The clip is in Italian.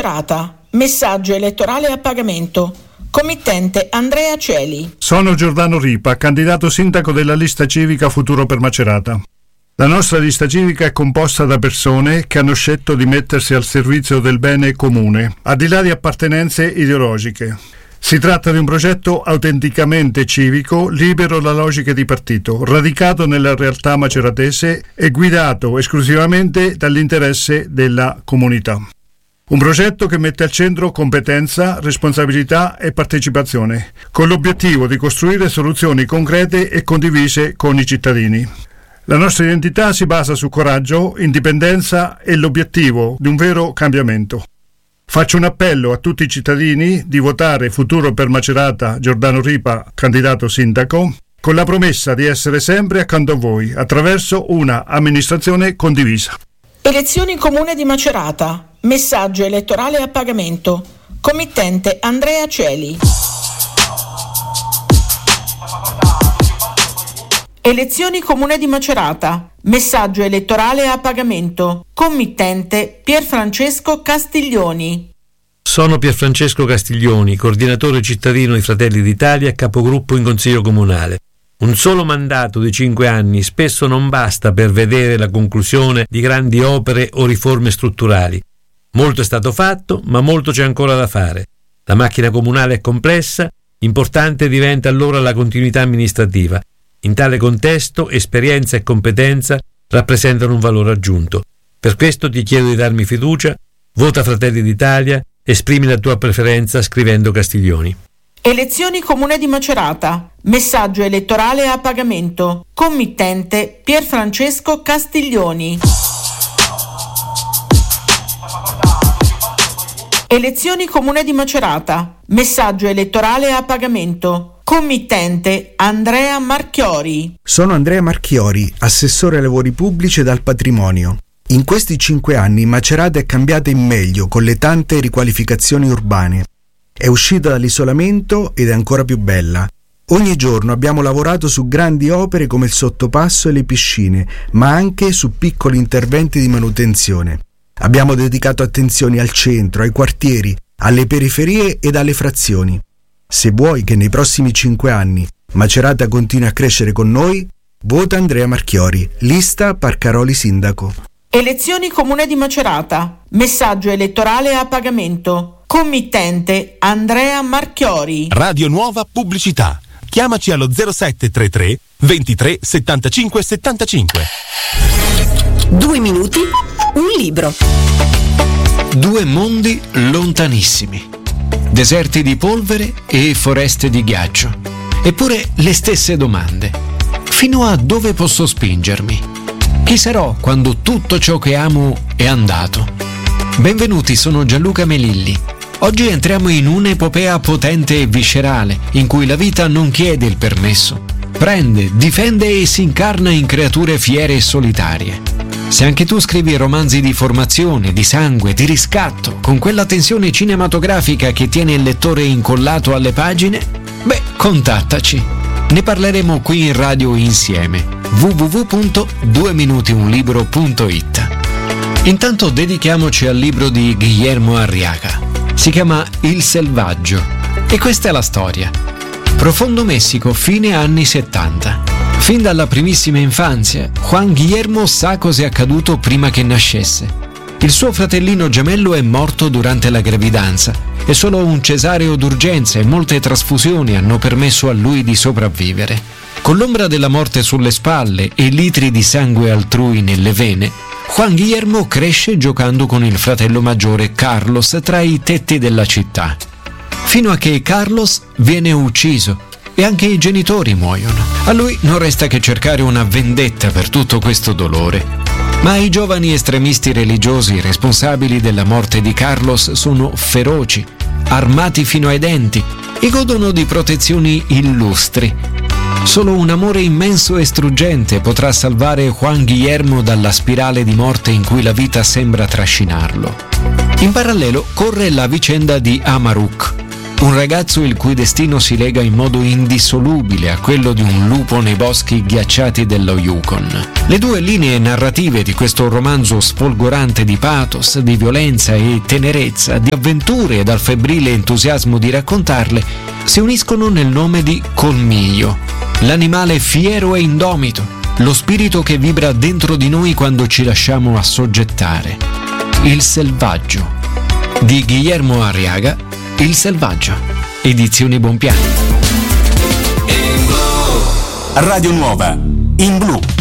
Macerata. Messaggio elettorale a pagamento. Committente Andrea Celi. Sono Giordano Ripa, candidato sindaco della lista civica Futuro per Macerata. La nostra lista civica è composta da persone che hanno scelto di mettersi al servizio del bene comune, al di là di appartenenze ideologiche. Si tratta di un progetto autenticamente civico, libero da logiche di partito, radicato nella realtà maceratese e guidato esclusivamente dall'interesse della comunità. Un progetto che mette al centro competenza, responsabilità e partecipazione, con l'obiettivo di costruire soluzioni concrete e condivise con i cittadini. La nostra identità si basa su coraggio, indipendenza e l'obiettivo di un vero cambiamento. Faccio un appello a tutti i cittadini di votare Futuro per Macerata Giordano Ripa, candidato sindaco, con la promessa di essere sempre accanto a voi attraverso una amministrazione condivisa. Elezioni Comune di Macerata. Messaggio elettorale a pagamento. Committente Andrea Celi. Elezioni Comune di Macerata. Messaggio elettorale a pagamento. Committente Pierfrancesco Castiglioni. Sono Pierfrancesco Castiglioni, coordinatore cittadino di Fratelli d'Italia e capogruppo in Consiglio Comunale. Un solo mandato di 5 anni spesso non basta per vedere la conclusione di grandi opere o riforme strutturali. Molto è stato fatto, ma molto c'è ancora da fare. La macchina comunale è complessa, importante diventa allora la continuità amministrativa. In tale contesto, esperienza e competenza rappresentano un valore aggiunto. Per questo ti chiedo di darmi fiducia, vota Fratelli d'Italia, esprimi la tua preferenza scrivendo Castiglioni. Elezioni Comune di Macerata. Messaggio elettorale a pagamento. Committente Pierfrancesco Castiglioni. Elezioni Comune di Macerata. Messaggio elettorale a pagamento. Committente Andrea Marchiori. Sono Andrea Marchiori, assessore ai lavori pubblici ed al patrimonio. In questi 5 anni Macerata è cambiata in meglio con le tante riqualificazioni urbane. È uscita dall'isolamento ed è ancora più bella. Ogni giorno abbiamo lavorato su grandi opere come il sottopasso e le piscine, ma anche su piccoli interventi di manutenzione. Abbiamo dedicato attenzioni al centro, ai quartieri, alle periferie ed alle frazioni. Se vuoi che nei prossimi 5 anni Macerata continui a crescere con noi, vota Andrea Marchiori, lista Parcaroli sindaco. Elezioni Comune di Macerata. Messaggio elettorale a pagamento. Committente Andrea Marchiori. Radio Nuova Pubblicità. Chiamaci allo 0733 23 75 75. 2 minuti, un libro. 2 mondi lontanissimi. Deserti di polvere e foreste di ghiaccio. Eppure le stesse domande. Fino a dove posso spingermi? Chi sarò quando tutto ciò che amo è andato? Benvenuti, sono Gianluca Melilli. Oggi entriamo in un'epopea potente e viscerale, in cui la vita non chiede il permesso. Prende, difende e si incarna in creature fiere e solitarie. Se anche tu scrivi romanzi di formazione, di sangue, di riscatto, con quella tensione cinematografica che tiene il lettore incollato alle pagine, contattaci. Ne parleremo qui in radio insieme. www.dueminutiunlibro.it. Intanto dedichiamoci al libro di Guillermo Arriaga. Si chiama Il selvaggio e questa è la storia. Profondo Messico, fine anni 70. Fin dalla primissima infanzia, Juan Guillermo sa cos'è accaduto prima che nascesse. Il suo fratellino gemello è morto durante la gravidanza e solo un cesareo d'urgenza e molte trasfusioni hanno permesso a lui di sopravvivere. Con l'ombra della morte sulle spalle e litri di sangue altrui nelle vene, Juan Guillermo cresce giocando con il fratello maggiore Carlos tra i tetti della città. Fino a che Carlos viene ucciso e anche i genitori muoiono. A lui non resta che cercare una vendetta per tutto questo dolore. Ma i giovani estremisti religiosi responsabili della morte di Carlos sono feroci, armati fino ai denti e godono di protezioni illustri. Solo un amore immenso e struggente potrà salvare Juan Guillermo dalla spirale di morte in cui la vita sembra trascinarlo. In parallelo corre la vicenda di Amaruk, Un ragazzo il cui destino si lega in modo indissolubile a quello di un lupo nei boschi ghiacciati dello Yukon. Le due linee narrative di questo romanzo sfolgorante di pathos, di violenza e tenerezza, di avventure e dal febbrile entusiasmo di raccontarle, si uniscono nel nome di Colmiglio, l'animale fiero e indomito, lo spirito che vibra dentro di noi quando ci lasciamo assoggettare. Il selvaggio. Di Guillermo Arriaga, Il selvaggio. Edizioni Bonpiani. Radio Nuova, in blu.